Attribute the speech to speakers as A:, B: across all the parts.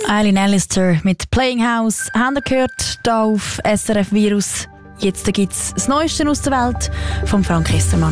A: Eileen Allister mit Playing House haben wir gehört, hier auf SRF Virus. Jetzt gibt es das Neueste aus der Welt von Frank Essermann.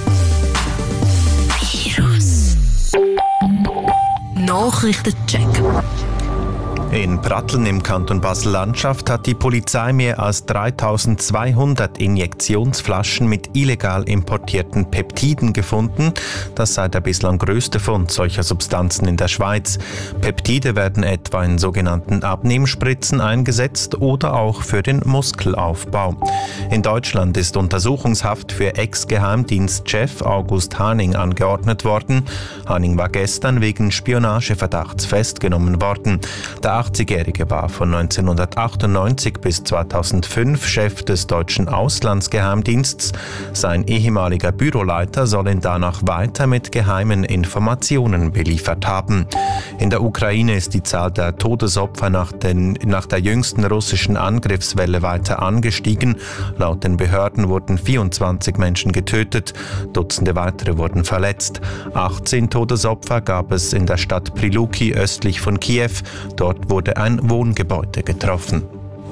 A: Virus. Nachrichtencheck.
B: In Pratteln im Kanton Basel-Landschaft hat die Polizei mehr als 3200 Injektionsflaschen mit illegal importierten Peptiden gefunden. Das sei der bislang größte Fund solcher Substanzen in der Schweiz. Peptide werden etwa in sogenannten Abnehmspritzen eingesetzt oder auch für den Muskelaufbau. In Deutschland ist Untersuchungshaft für Ex-Geheimdienstchef August Haning angeordnet worden. Haning war gestern wegen Spionageverdachts festgenommen worden. Der 80-Jährige war von 1998 bis 2005 Chef des deutschen Auslandsgeheimdienstes. Sein ehemaliger Büroleiter soll ihn danach weiter mit geheimen Informationen beliefert haben. In der Ukraine ist die Zahl der Todesopfer nach der jüngsten russischen Angriffswelle weiter angestiegen. Laut den Behörden wurden 24 Menschen getötet, Dutzende weitere wurden verletzt. 18 Todesopfer gab es in der Stadt Priluki östlich von Kiew. Dort wurde ein Wohngebäude getroffen.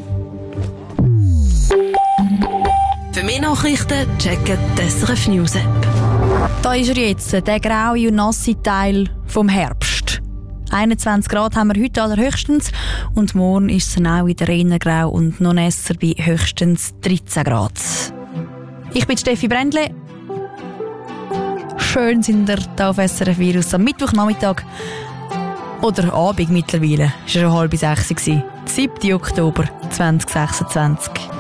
A: Für mehr Nachrichten checken die SRF News App. Da ist er jetzt, der graue und nasse Teil vom Herbst. 21 Grad haben wir heute allerhöchstens und morgen ist es dann auch wieder eher grau und noch nässer bei höchstens 13 Grad. Ich bin Steffi Brändle. Schön sind wir hier auf SRF Virus am Mittwochnachmittag. Oder Abend mittlerweile. Es war schon 5:30. 7. Oktober 2026.